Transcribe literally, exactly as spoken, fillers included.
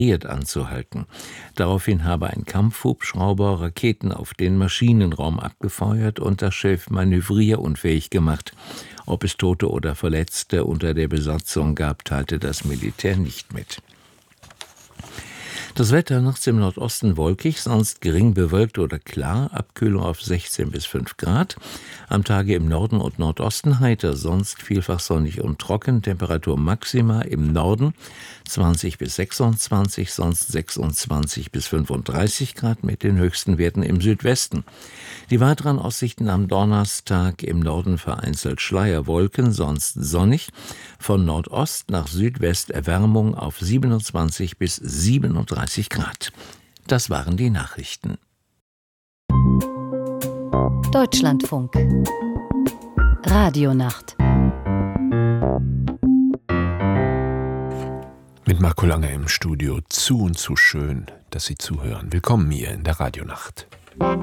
anzuhalten. Daraufhin habe ein Kampfhubschrauber Raketen auf den Maschinenraum abgefeuert und das Schiff manövrierunfähig gemacht. Ob es Tote oder Verletzte unter der Besatzung gab, teilte das Militär nicht mit. Das Wetter nachts im Nordosten wolkig, sonst gering bewölkt oder klar, Abkühlung auf sechzehn bis fünf Grad. Am Tage im Norden und Nordosten heiter, sonst vielfach sonnig und trocken. Temperatur maxima im Norden zwanzig bis sechsundzwanzig, sonst sechsundzwanzig bis fünfunddreißig Grad mit den höchsten Werten im Südwesten. Die weiteren Aussichten am Donnerstag: im Norden vereinzelt Schleierwolken, sonst sonnig. Von Nordost nach Südwest Erwärmung auf siebenundzwanzig bis siebenunddreißig Grad. Das waren die Nachrichten. Deutschlandfunk Radionacht mit Marco Lange im Studio. Zu und zu schön, dass Sie zuhören. Willkommen hier in der Radionacht.